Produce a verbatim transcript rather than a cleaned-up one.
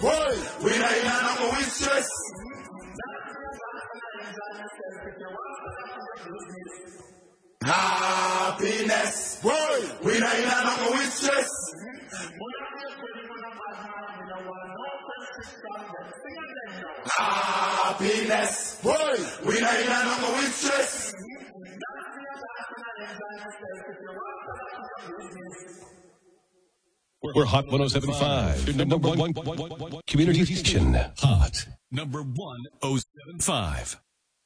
Boy, we not in a with stress. Happiness. Boy, we not in a with stress. Happiness. Boy, we not in a with stress. We're Hot one oh seven point five, your number one, one, one, one, one community station. Hot number one oh seven point five.